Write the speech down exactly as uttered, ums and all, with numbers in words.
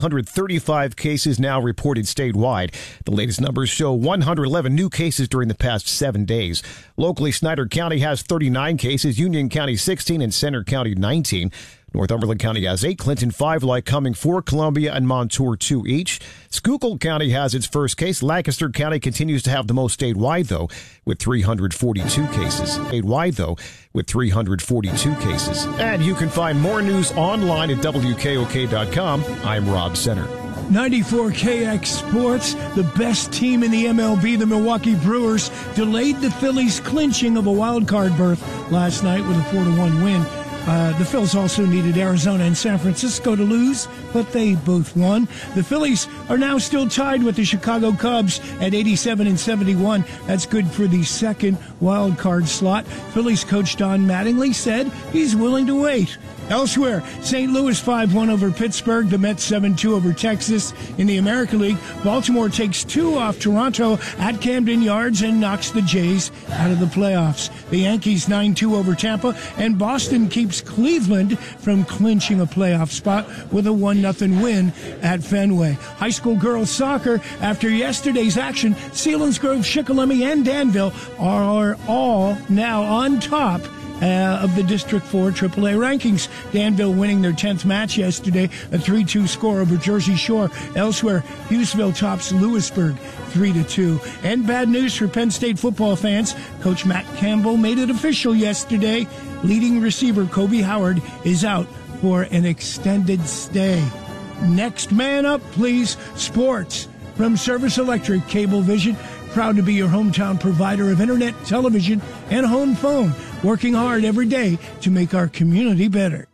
one hundred thirty-five cases now reported statewide. The latest numbers show one hundred eleven new cases during the past seven days. Locally, Snyder County has thirty-nine cases, Union County sixteen, and Center County nineteen. Northumberland County has eight, Clinton five, Lycoming four, Columbia and Montour two each. Schuylkill County has its first case. Lancaster County continues to have the most statewide, though, with three hundred forty-two cases. Statewide, though, with three hundred forty-two cases. And you can find more news online at W K O K dot com. I'm Rob Center. ninety-four K X Sports, the best team in the M L B, the Milwaukee Brewers, delayed the Phillies' clinching of a wild card berth last night with a four to one win. Uh, the Phils also needed Arizona and San Francisco to lose, but they both won. The Phillies are now still tied with the Chicago Cubs at eighty-seven and seventy-one. That's good for the second wild card slot. Phillies coach Don Mattingly said he's willing to wait. Elsewhere, Saint Louis five one over Pittsburgh. The Mets seven two over Texas. In the American League, Baltimore takes two off Toronto at Camden Yards and knocks the Jays out of the playoffs. The Yankees nine two over Tampa, and Boston keeps Cleveland from clinching a playoff spot with a one nothing win at Fenway. High school girls soccer, after yesterday's action, Selinsgrove, Shikellamy, and Danville are all now on top Uh, of the District four triple A rankings. Danville winning their tenth match yesterday, a three two score over Jersey Shore. Elsewhere, Hughesville tops Lewisburg three to two. And bad news for Penn State football fans. Coach Matt Campbell made it official yesterday. Leading receiver Kobe Howard is out for an extended stay. Next man up, please. Sports from Service Electric Cablevision. Proud to be your hometown provider of internet, television, and home phone. Working hard every day to make our community better.